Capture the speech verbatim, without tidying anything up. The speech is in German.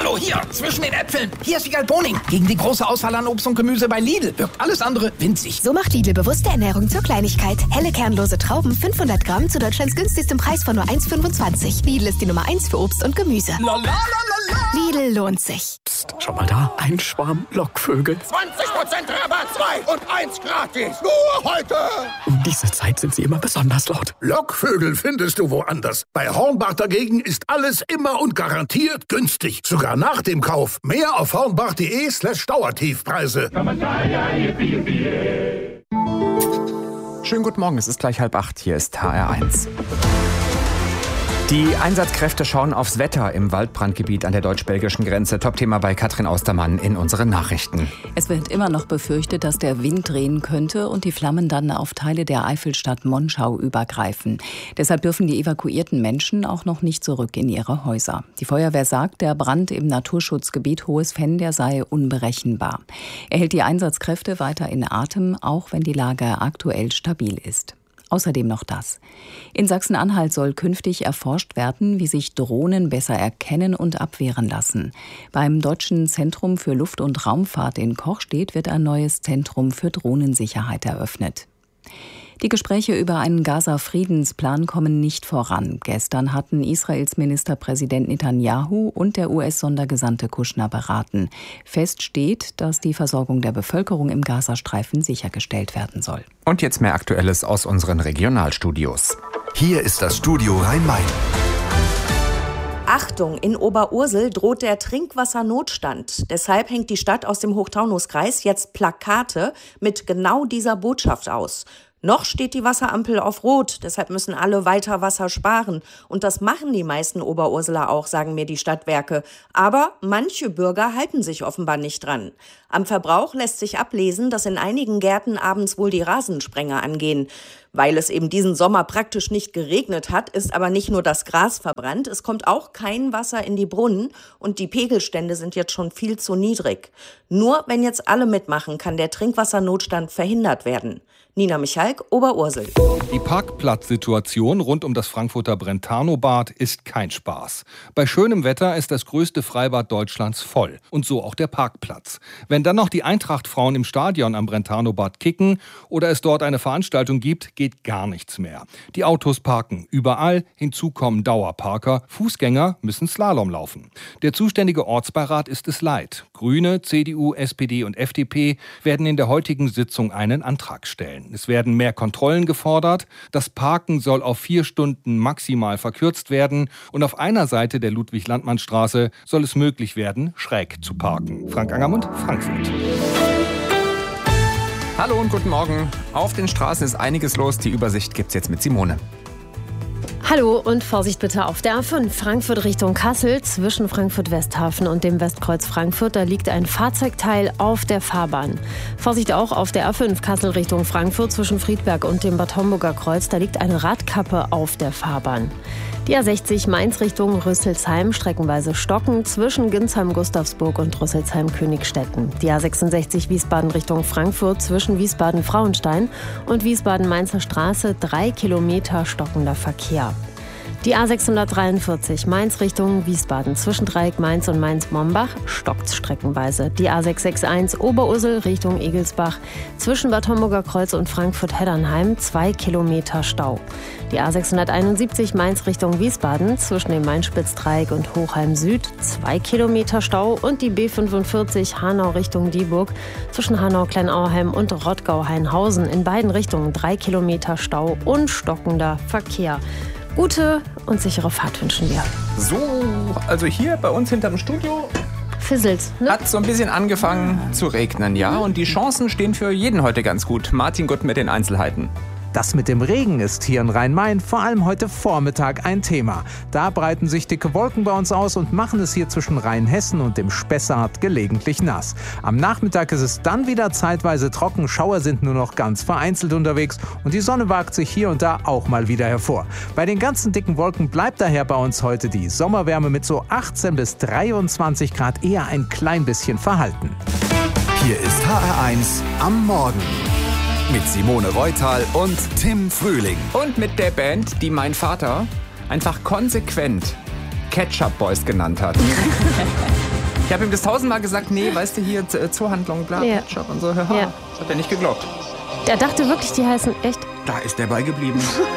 Hallo, hier, zwischen den Äpfeln. Hier ist Wiegald Boning. Gegen die große Auswahl an Obst und Gemüse bei Lidl wirkt alles andere winzig. So macht Lidl bewusste Ernährung zur Kleinigkeit. Helle kernlose Trauben, fünfhundert Gramm zu Deutschlands günstigstem Preis von nur eins Komma fünfundzwanzig. Lidl ist die Nummer eins für Obst und Gemüse. La, la, la, la, la. Lidl lohnt sich. Psst, schau mal da, ein Schwarm Lockvögel. zwanzig Prozent Rabatt, zwei und eins gratis. Nur heute. Um diese Zeit sind sie immer besonders laut. Lockvögel findest du woanders. Bei Hornbach dagegen ist alles immer und garantiert günstig. Sogar nach dem Kauf. Mehr auf hornbach.de slash Dauertiefpreise. Schönen guten Morgen, es ist gleich halb acht. Hier ist H R eins. Die Einsatzkräfte schauen aufs Wetter im Waldbrandgebiet an der deutsch-belgischen Grenze. Top-Thema bei Katrin Austermann in unseren Nachrichten. Es wird immer noch befürchtet, dass der Wind drehen könnte und die Flammen dann auf Teile der Eifelstadt Monschau übergreifen. Deshalb dürfen die evakuierten Menschen auch noch nicht zurück in ihre Häuser. Die Feuerwehr sagt, der Brand im Naturschutzgebiet Hohes Venn, der sei unberechenbar. Er hält die Einsatzkräfte weiter in Atem, auch wenn die Lage aktuell stabil ist. Außerdem noch das. In Sachsen-Anhalt soll künftig erforscht werden, wie sich Drohnen besser erkennen und abwehren lassen. Beim Deutschen Zentrum für Luft- und Raumfahrt in Kochstedt wird ein neues Zentrum für Drohnensicherheit eröffnet. Die Gespräche über einen Gaza-Friedensplan kommen nicht voran. Gestern hatten Israels Ministerpräsident Netanyahu und der U S-Sondergesandte Kushner beraten. Fest steht, dass die Versorgung der Bevölkerung im Gazastreifen sichergestellt werden soll. Und jetzt mehr Aktuelles aus unseren Regionalstudios. Hier ist das Studio Rhein-Main. Achtung, in Oberursel droht der Trinkwassernotstand. Deshalb hängt die Stadt aus dem Hochtaunuskreis jetzt Plakate mit genau dieser Botschaft aus. Noch steht die Wasserampel auf Rot, deshalb müssen alle weiter Wasser sparen. Und das machen die meisten Oberurseler auch, sagen mir die Stadtwerke. Aber manche Bürger halten sich offenbar nicht dran. Am Verbrauch lässt sich ablesen, dass in einigen Gärten abends wohl die Rasensprenger angehen. Weil es eben diesen Sommer praktisch nicht geregnet hat, ist aber nicht nur das Gras verbrannt, es kommt auch kein Wasser in die Brunnen und die Pegelstände sind jetzt schon viel zu niedrig. Nur wenn jetzt alle mitmachen, kann der Trinkwassernotstand verhindert werden. Nina Michalk, Oberursel. Die Parkplatzsituation rund um das Frankfurter Brentano-Bad ist kein Spaß. Bei schönem Wetter ist das größte Freibad Deutschlands voll. Und so auch der Parkplatz. Wenn dann noch die Eintracht-Frauen im Stadion am Brentano-Bad kicken oder es dort eine Veranstaltung gibt, geht gar nichts mehr. Die Autos parken überall, hinzu kommen Dauerparker, Fußgänger müssen Slalom laufen. Der zuständige Ortsbeirat ist es leid. Grüne, C D U, S P D und F D P werden in der heutigen Sitzung einen Antrag stellen. Es werden mehr Kontrollen gefordert, das Parken soll auf vier Stunden maximal verkürzt werden und auf einer Seite der Ludwig-Landmann-Straße soll es möglich werden, schräg zu parken. Frank Angermund, Frankfurt. Hallo und guten Morgen. Auf den Straßen ist einiges los. Die Übersicht gibt's jetzt mit Simone. Hallo und Vorsicht bitte auf der A fünf, Frankfurt Richtung Kassel, zwischen Frankfurt-Westhafen und dem Westkreuz Frankfurt. Da liegt ein Fahrzeugteil auf der Fahrbahn. Vorsicht auch auf der A fünf, Kassel Richtung Frankfurt, zwischen Friedberg und dem Bad Homburger Kreuz. Da liegt eine Radkappe auf der Fahrbahn. Die A sechzig Mainz Richtung Rüsselsheim, streckenweise Stocken zwischen Ginsheim-Gustavsburg und Rüsselsheim-Königstetten. Die A sechsundsechzig Wiesbaden Richtung Frankfurt zwischen Wiesbaden-Frauenstein und Wiesbaden-Mainzer Straße, drei Kilometer stockender Verkehr. Die A sechshundertdreiundvierzig Mainz Richtung Wiesbaden zwischen Dreieck Mainz und Mainz-Mombach stockt streckenweise. Die A sechshundereinundsechzig Oberursel Richtung Egelsbach zwischen Bad Homburger Kreuz und Frankfurt-Heddernheim zwei Kilometer Stau. Die A sechshunderteinundsiebzig Mainz Richtung Wiesbaden zwischen dem Main-Spitz-Dreieck und Hochheim Süd zwei Kilometer Stau und die B fünfundvierzig Hanau Richtung Dieburg zwischen Hanau-Kleinauheim und Rottgau-Hainhausen in beiden Richtungen drei Kilometer Stau und stockender Verkehr. Gute und sichere Fahrt wünschen wir. So, also hier bei uns hinterm Studio Fisselt, ne? Hat so ein bisschen angefangen zu regnen, ja. Und die Chancen stehen für jeden heute ganz gut. Martin Gutt mit den Einzelheiten. Das mit dem Regen ist hier in Rhein-Main vor allem heute Vormittag ein Thema. Da breiten sich dicke Wolken bei uns aus und machen es hier zwischen Rheinhessen und dem Spessart gelegentlich nass. Am Nachmittag ist es dann wieder zeitweise trocken, Schauer sind nur noch ganz vereinzelt unterwegs und die Sonne wagt sich hier und da auch mal wieder hervor. Bei den ganzen dicken Wolken bleibt daher bei uns heute die Sommerwärme mit so achtzehn bis dreiundzwanzig Grad eher ein klein bisschen verhalten. Hier ist H R eins am Morgen. Mit Simone Reutal und Tim Frühling. Und mit der Band, die mein Vater einfach konsequent Ketchup Boys genannt hat. Ich habe ihm das tausendmal gesagt, nee, weißt du, hier Zoohandlung, bla, Ja. Ketchup und so. Ja. Ja. Das hat er nicht geglaubt. Er dachte wirklich, die heißen echt. Da ist der bei geblieben.